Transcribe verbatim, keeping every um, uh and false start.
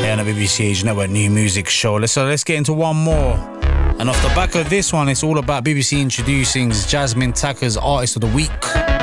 here on the B B C Age Network New Music Show. Let's, so let's get into one more. And off the back of this one, it's all about B B C introducing Jasmine Takker's Artist of the Week.